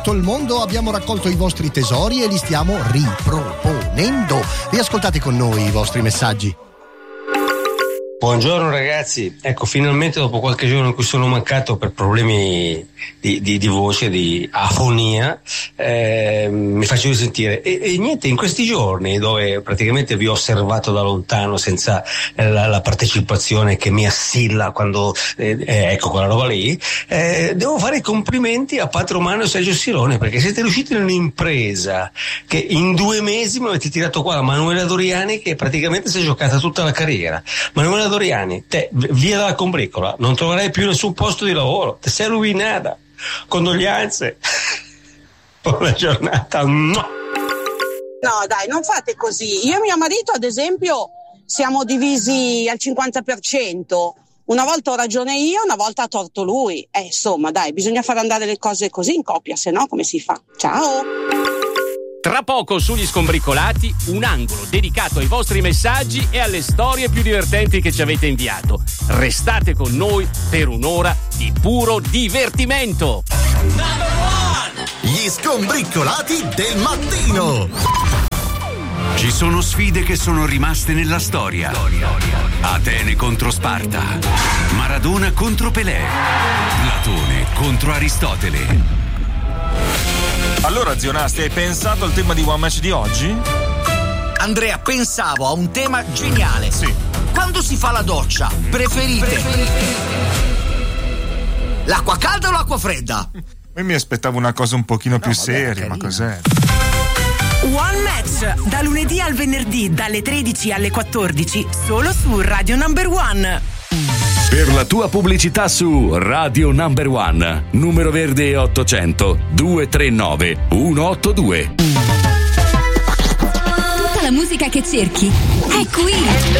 tutto il mondo abbiamo raccolto i vostri tesori e li stiamo riproponendo. Riascoltate con noi i vostri messaggi. Buongiorno ragazzi, ecco, finalmente dopo qualche giorno in cui sono mancato per problemi di voce, di afonia, mi faccio risentire e niente, in questi giorni dove praticamente vi ho osservato da lontano senza la partecipazione che mi assilla quando ecco quella roba lì, devo fare i complimenti a Pat Romano e Sergio Sirone, perché siete riusciti in un'impresa che in 2 mesi mi avete tirato qua Manuela Doriani, che praticamente si è giocata tutta la carriera. Manuela Doriani, te via dalla combricola, non troverai più nessun posto di lavoro, te sei rovinata. Condoglianze. Buona giornata. No dai, non fate così. Io e mio marito ad esempio siamo divisi al 50%. Una volta ho ragione io, una volta ha torto lui. Insomma dai, bisogna far andare le cose così in coppia, se no come si fa? Ciao. Tra poco sugli Scombricolati, un angolo dedicato ai vostri messaggi e alle storie più divertenti che ci avete inviato. Restate con noi per un'ora di puro divertimento. Gli Scombricolati del mattino. Ci sono sfide che sono rimaste nella storia. Atene contro Sparta, Maradona contro Pelé, Platone contro Aristotele. Allora, zio Nasti, hai pensato al tema di One Match di oggi? Andrea, pensavo a un tema geniale. Sì. Quando si fa la doccia, preferite l'acqua calda o l'acqua fredda? Io mi aspettavo una cosa un pochino più seria, ma cos'è? One Match, da lunedì al venerdì, dalle 13 alle 14, solo su Radio Number One. Per la tua pubblicità su Radio Number One, numero verde 800 239 182. Tutta la musica che cerchi è qui.